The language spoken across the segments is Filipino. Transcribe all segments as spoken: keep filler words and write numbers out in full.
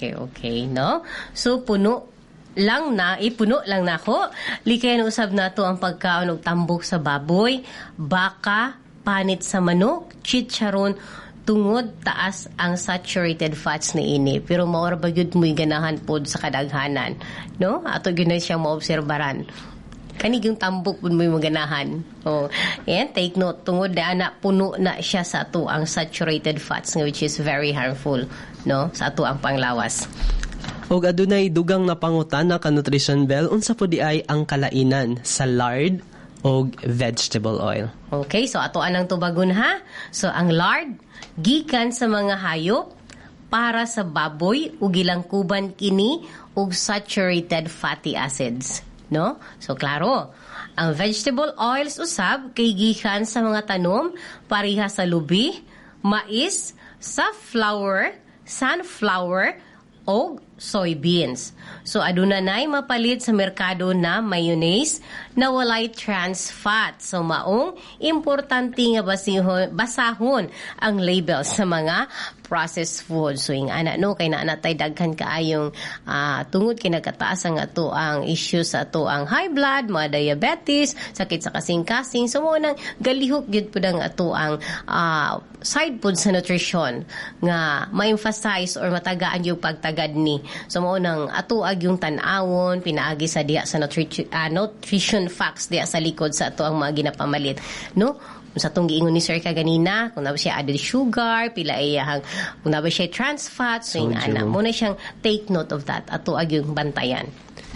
Okay, okay, no? So, puno lang na, ipuno lang na ko. Likayan usab na to ang pagkaon og tambok sa baboy, baka, panit sa manok, chicharon, tungod taas ang saturated fats ni ini. Pero maura ba yun mo'y ganahan pod sa kadaghanan. No? Ato yun na siyang maobserbaran. Kanig yung tambok po mo'y maganahan. Oh, yan, take note. Tungod na anak, puno na siya sa ato ang saturated fats, which is very harmful, no? Sa ato ang panglawas. Og adunay dugang na pangutana ka Nutrition Bell, unsa po di ay ang kalainan sa lard o vegetable oil? Okay, so ato anang tubagon ha. So ang lard, gikan sa mga hayop, para sa baboy, ug ilangkuban kini og saturated fatty acids. No? So klaro, ang vegetable oils usab kay gikan sa mga tanom, pareha sa lubi, mais, safflower, sunflower, o soybeans. So, aduna na'y mapalit sa merkado na mayonnaise na walay trans fat. So, maong importante nga basihon, basahon ang labels sa mga processed food. So, yung anak, no, kay naanatay daghan kaayong uh, tungod kinagkataas ang ato ang issues sa ato ang high blood, mga diabetes, sakit sa kasing-kasing. So, mo nang galihok yun po ng ato ang uh, side food sa nutrition nga ma-emphasize or matagaan yung pagtagad ni. So, mo nang atuag yung tanawon, pinaagi sa diya sa nutri- uh, nutrition facts diya sa likod sa ato ang mga ginapamalit. No? Sa itong giingon ni Sir kaganina, kung na ba siya added sugar, pila ay hang, kung na ba siya trans fat, so yung ana, muna siyang take note of that, atuag yung bantayan.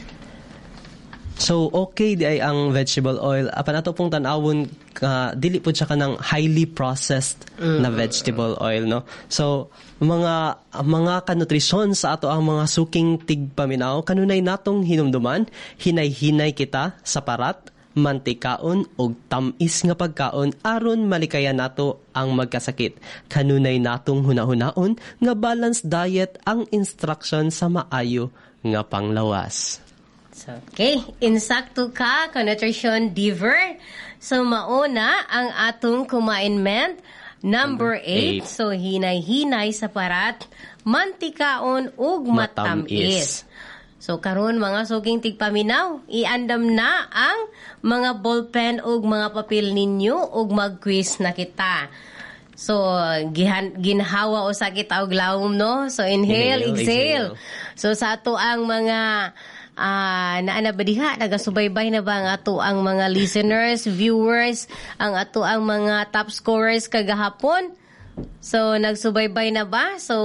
So, okay di ay ang vegetable oil. Apan ato pong tanawon, uh, dili po siya ka ng highly processed mm-hmm. na vegetable oil, no? So, mga mga kanutrisyon sa ato ang mga suking tigpaminaw, kanunay natong hinumduman, hinay-hinay kita sa parat, mantikaon og tamis nga pagkaon aron malikayan nato ang magkasakit. Kanunay natong hunahunaon nga balanced diet ang instruction sa maayo nga panglawas. So, okay, insakto ka, ka-nutrition diver. So, mauna ang atong kumainment. Number eight, so hinay-hinay sa parat, mantikaon ug matamis. So, karon mga suking tigpaminaw, iandam na ang mga ballpen ug mga papel ninyo ug mag-quiz na kita. So, gihan, ginhawa o sa kita og lawom, no? So, inhale, inhale exhale. exhale. So, sa ato ang mga Ah, uh, naana ba diha nagasubaybay na ba ang ato ang mga listeners, viewers, ang ato ang mga top scorers kagahapon? So nagsubaybay na ba? So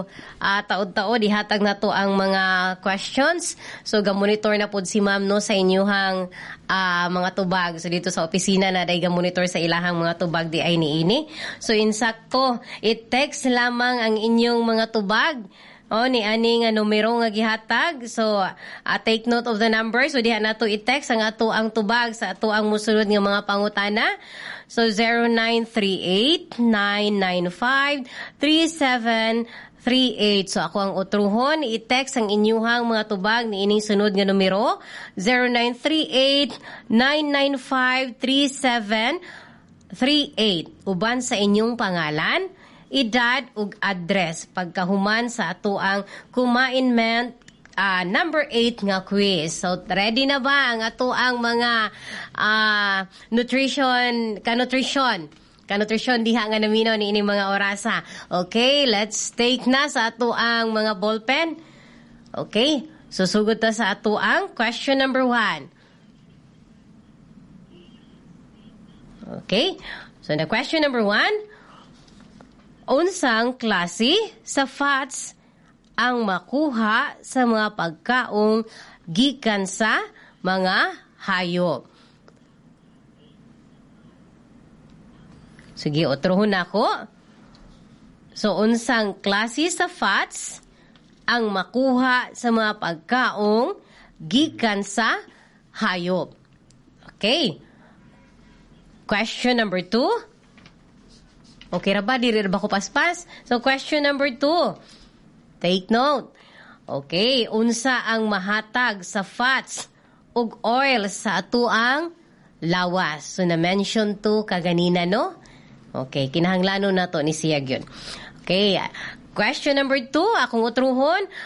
uh, taod-taod ihatag na to ang mga questions. So ga-monitor na pod si Ma'am no sa inyuhang uh, mga tubag. So dito sa opisina na day ga-monitor sa ilahang mga tubag di ay niini. So insakto, i-text lamang ang inyong mga tubag. O, ni ani nga numero nga gihatag. So, uh, take note of the number. So, diha na to i-text ang ato ang tubag sa ato ang musunod nga mga pangutana. So, zero nine three eight nine nine five three seven three eight. So, ako ang utruhon. I-text ang inyuhang mga tubag ni ining sunod nga numero. zero nine three eight nine nine five three seven three eight. Uban sa inyong pangalan, edad ug address pagkahuman sa ato ang kumainment uh, number eight nga quiz. So ready na ba ang ato ang mga uh, nutrition ka-nutrition ka-nutrition diha nga namino ni ini mga orasa. Okay, let's take na sa ato ang mga ballpen. Okay, susugod ta sa ato ang question number one. Okay, so the question number one, unsang klase sa fats ang makuha sa mga pagkaong gikan sa mga hayop? Sige, otrohon ako. So, unsang klase sa fats ang makuha sa mga pagkaong gikan sa hayop? Okay. Question number two. Okay ra ba? Diri ra ba ko paspas? So, question number two. Take note. Okay, unsa ang mahatag sa fats ug oil sa atuang lawas? So, na-mention to kaganina, no? Okay, kinahanglanon na to ni Siyag yun. Okay, question number two, akong utruhon.